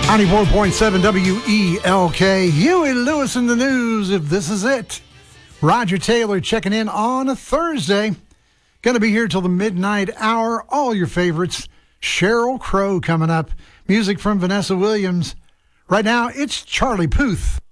94.7 WELK. Huey Lewis in the news, if this is it. Roger Taylor checking in on a Thursday. Going to be here till the midnight hour. All your favorites. Sheryl Crow coming up. Music from Vanessa Williams. Right now, it's Charlie Puth.